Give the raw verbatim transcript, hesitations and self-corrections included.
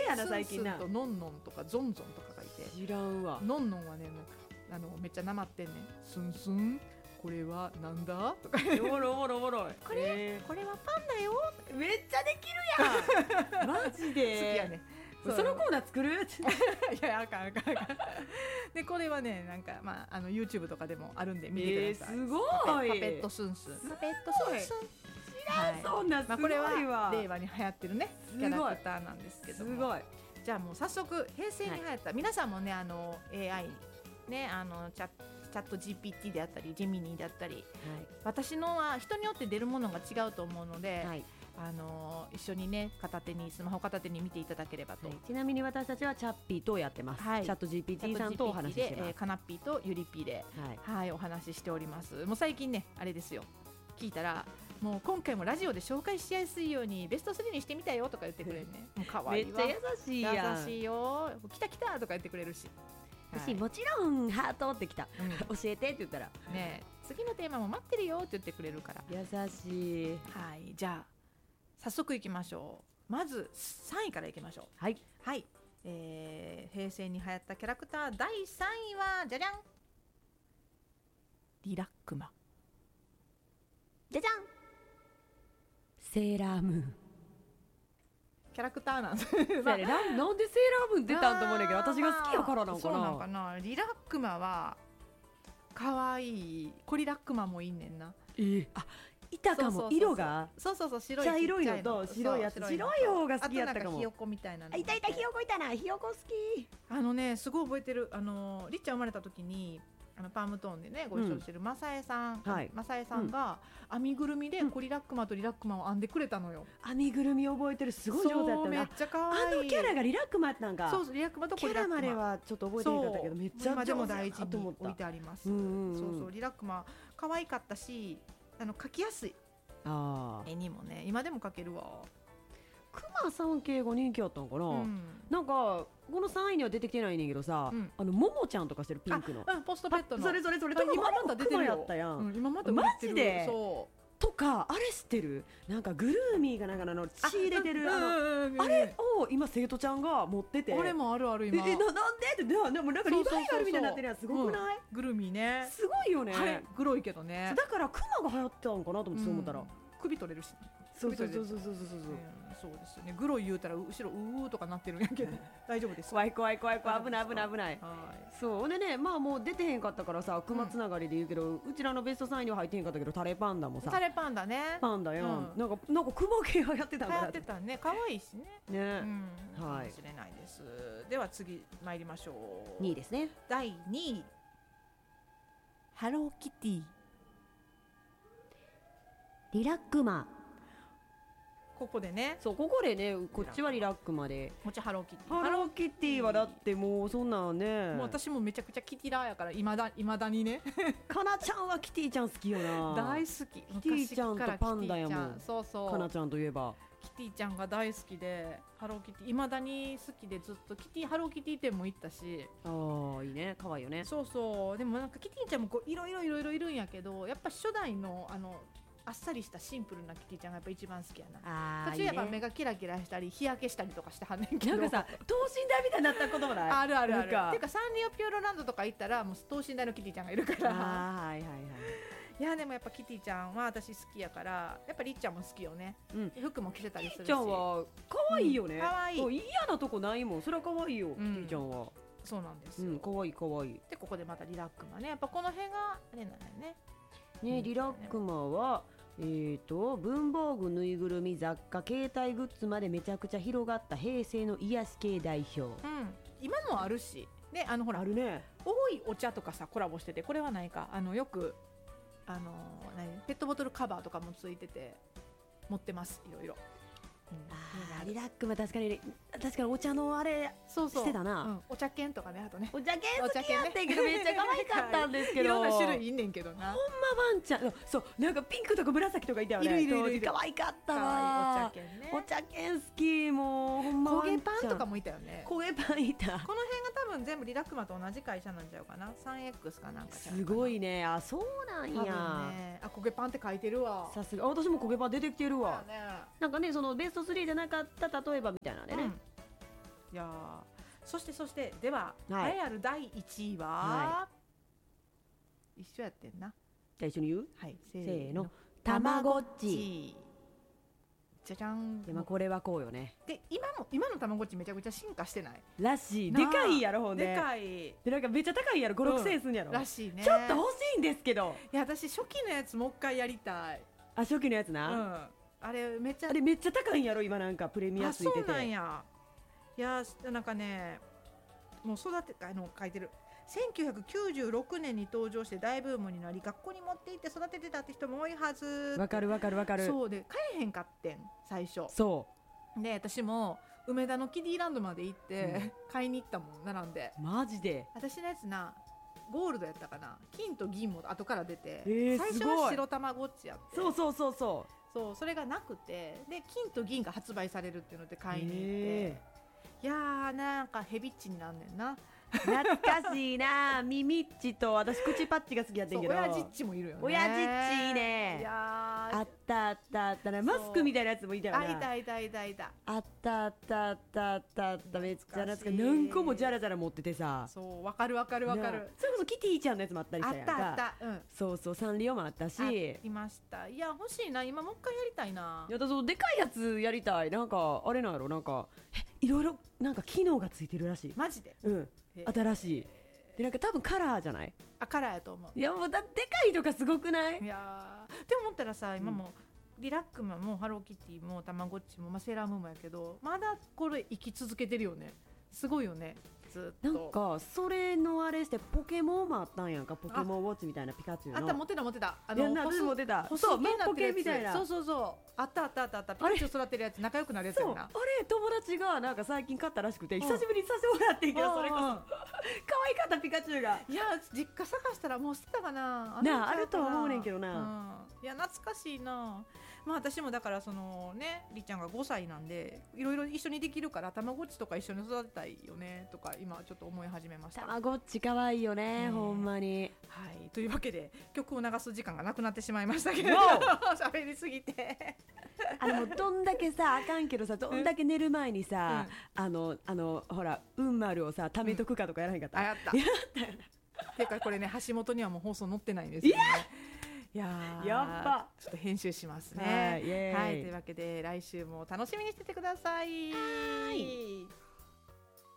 やな最近な。 スンスンとノンノンとかゾンゾンとかがいて、 知らんわ。 ノンノンはねもうあのめっちゃなまってんねん。スンスンこれはなんだとかおもろおもろおもろい。 これ、 えこれはパンだよーめっちゃできるやん。マジで。 好きやね。 そのコーナー作る？ いやあかんあかんあかん。でこれはねなんかまああの YouTube とかでもあるんで見てください。 えー、すごい。 パペパペットスンスン。パペットスンスン。 はい、そんなすまあ、 ごいわ。 これは令和に流行ってるねすごいキャラクターなんですけども、 すごい。 じゃあもう早速平成に流行った、はい、皆さんもねあの エーアイ ねあのチャチャット ジーピーティー であったりジェミニーであったり、はい、私のは人によって出るものが違うと思うので、はい、あの一緒にね片手にスマホ片手に見ていただければと、はい、 ちなみに私たちはチャッピーとやってます、はい、チャット ジーピーティー さんとお話ししてます、 えー、カナッピーとユリピーで、はいはい、お話ししております。もう最近ねあれですよ聞いたらもう今回もラジオで紹介しやすいようにベストスリーにしてみたよとか言ってくれるね。もう可愛いわ。 めっちゃ優しいやん。 優しいよ。来た来たとか言ってくれるし。 私、はい、もちろんハートって来た、うん、教えてって言ったらね次のテーマも待ってるよって言ってくれるから優しい。 はい、じゃあ早速いきましょう。まずさんいからいきましょう。 はい、 はい、えー、平成に流行ったキャラクターだいさんいはじゃじゃんリラックマ。 じゃじゃんセーラームーン。 キャラクターなんですまあ、な, なんでセーラームーン出たんと思うんだけど私が好きやからなのかな。 そうなんかな。リラックマは可愛いコリラックマもいいねんな。 えー、あいたかも。そうそうそう色がそうそうそう白い茶色いのと白いやつ。白い方が好きやったかも。あとなんかひよこみたいなの。 いたいたひよこいたな。ひよこ好き。 あのねすごい覚えてる。あのりっちゃん生まれた時にあのパームトーンでねご一緒してるマサエさん、はい、マサエさんが編みぐるみでコリラックマとリラックマを編んでくれたのよ。 編みぐるみ覚えてる。すごい上手だったね。 めっちゃ可愛い。 あのキャラがリラックマなんか。 そうそうリラックマとコリラックマ。 キャラまではちょっと覚えてなかったけどめっちゃ上手でも大事に置いてあります。 うんうんうん、 そうそうリラックマ可愛かったしあの描きやすい。 あ絵にもね今でも描けるわ。 クマさん系が人気あったのかな、うん、なんかこのさんいには出てきてないねんけどさ、うん、あのももちゃんとかしてるピンクのポストペットのそれそれそれと今また出てるよ。 やったやん、うん、 今またマジでそうとかあれ知ってる？なんかグルーミーがなんかあの血入れてる あ, あ, の、うん、あれを今生徒ちゃんが持ってて俺もあるある今えななんでってでもなんかリバイバルみたいになってるやん。すごくない、 うん、グルーミーねすごいよね。 あれグロいけどね。 だからクマが流行ったのかなと思ってそう思ったら、うん、 首取れるし、ね、 そうそうそうそうそうそうそう、 うん、そうですよね。グロい言うたら後ろうーとかなってるんやけど大丈夫です。 怖い怖い怖い怖い危ない危ない危ない。そうでねまあもう出てへんかったからさクマつながりで言うけど、うん、うちらのベストさんには入ってへんかったけどタレパンダもさタレパンダねパンダやん、うん、なんかなんかクマ系がやってたんだ。 やってたね可愛いしねね、 うん、はい、かもしれないです。では次参りましょう。 にいですね。 だいにいハローキティ。 リラックマ。 ここでねそうここでねこっちはリラックマでこっちハローキティ。 ハローキティはだってもうそんなんねもう私もめちゃくちゃキティラーやからいまだいまだにねかなちゃんはキティちゃん好きよな。 大好き。 キティちゃんとパンダやもん。 そうそうかなちゃんといえばキティちゃんが大好きでハローキティいまだに好きでずっとキティハローキティ店も行ったし。 ああいいね可愛いよね。 そうそうでもなんかキティちゃんもこういろいろいろいろいるんやけどやっぱ初代のあのあっさりしたシンプルなキティちゃんがやっぱ一番好きやな。 あ途中やっぱ目がキラキラしたり日焼けしたりとかしてはんねんけどなんかさ等身大みたいになったこともない？ あるあるある。ていうかサンリオピューロランドとか行ったらもう等身大のキティちゃんがいるからあはいはいはい。 いやでもやっぱキティちゃんは私好きやからやっぱりりっちゃんも好きよね、うん、服も着てたりするし。 りっちゃんは可愛いよね、うん、 可愛い。 嫌なとこないもん。それは可愛いよ、うん、キティちゃんは。 そうなんですよ、 うん、可愛い可愛い。 でここでまたリラックマねやっぱこの辺があれなんだよね。 ね、リラックマはえーと文房具、ぬいぐるみ、雑貨、携帯グッズまでめちゃくちゃ広がった平成の癒し系代表、うん、 今もあるし、ね、あのほらあるね。 多いお茶とかさコラボしててこれはないかあのよくあの何ペットボトルカバーとかもついてて持ってますいろいろ。 うん、あリラックマ確かに確かにお茶のあれそうそうしてたな、 うん、お茶犬とかねあとねお茶犬好きやってんけど、ね、めっちゃ可愛かったんですけど、 はい、いろんな種類いんねんけどな。 ほんまワンちゃんそうなんかピンクとか紫とかいたよね。 いるいるいるいる可愛かったわ。 お茶犬ね。 お茶犬好きもうほんまワンちゃん。 焦げパンとかもいたよね。 焦げパンいた。この辺が多分全部リラックマと同じ会社なんちゃうかな。 スリーエックス かなんかちゃうかな。 すごいね。あそうなんや、 ね、あ焦げパンって書いてるわ。 さすが私も焦げパン出てきてるわ、ね、なんかねそのベストスリーじゃなかった例えばみたいなね、うん、 いやそしてそしてでは、 はい、 栄えあるだいいちいは、はい、一緒やってんな。 じゃあ一緒に言う、 はい、せーのたまごっち。 じゃじゃん。 で、まあ、これはこうよね。 で今も今のたまごっちめちゃくちゃ進化してないらしい。でかいやろほんで。 でかい。 でなんかめっちゃ高いやろ、ご、ろくせんすんやろ。 らしいね。 ちょっと欲しいんですけど。 いや私初期のやつもう一回やりたい。 あ、初期のやつな。 うん。あれめっちゃあれめっちゃ高いんやろ今なんかプレミアついてて。 あ、そうなんや。いやなんかねもう育てあの書いてる。せんきゅうひゃくきゅうじゅうろくねんに登場して大ブームになり学校に持って行って育ててたって人も多いはず。 わかるわかるわかる。 そうで買えへんかってん最初。 そうで私も梅田のキディランドまで行って、うん、買いに行ったもん並んで。 マジで。 私のやつなゴールドやったかな、金と銀も後から出て、 えー、 最初は白たまごっちやって。 そうそうそうそうそうそれがなくて、で金と銀が発売されるっていうので買いに行って、えー、いやーなんかヘビッチになんねんな。 懐かしいな。ミミッチと私口パッチが好きやってんけど、 親父っちもいるよね。 親父っちいいね。 いやあったあったあったね。マスクみたいなやつもいたよな。 あいたいたいたいた。 あったあったあったあったあった。めっちゃ懐かしい。何個もジャラジャラ持っててさ。 そうわかるわかるわかる。 それこそキティちゃんのやつもあったりしたやんか。 あったあった、うん、 そうそうサンリオもあったし。 ありました。いや欲しいな、今もう一回やりたいな。 いやだそうでかいやつやりたい。なんかあれなんやろ、なんかえいろいろなんか機能がついてるらしい。 マジで。 うん新しい。でなんか多分カラーじゃない。 あカラーやと思う。 いやもうだでかいとかすごくない。 いやって思ったらさ今も、うん、リラックマもハローキティもたまごっちも、まあ、セーラームーンもやけどまだこれ生き続けてるよね。すごいよねずっと。 なんかそれのあれしてポケモンもあったんやんか。ポケモンウォッチみたいなピカチュウのあった持ってた持ってた。 あのいや私持ってた。 そうマンポケみたいな。 そうそうそうあったあったあったあった。ピカチュウ育てるやつ仲良くなるやつやな。 そうあれ友達がなんか最近買ったらしくて、うん、久しぶりにさせてもらってんけど、それこそ可愛かったピカチュウが。 いや実家探したらもう捨てたかな。 なああるとは思うねんけどな、 うん、いや懐かしいな。まあ私もだからそのねりっちゃんがごさいなんでいろいろ一緒にできるからたまごっちとか一緒に育てたいよねとか今ちょっと思い始めました。 たまごっち可愛いよね、うん、ほんまに。 はいというわけで曲を流す時間がなくなってしまいましたけど喋りすぎてあのどんだけさあかんけどさどんだけ寝る前にさ、うん、あのあのほらうん丸をさ貯めとくかとかやらへんかった、 うん、あやったやったよていうかこれね橋本にはもう放送載ってないんですよね。いややっぱちょっと編集しますね。 はい、 はい、というわけで来週も楽しみにしててください。 はい。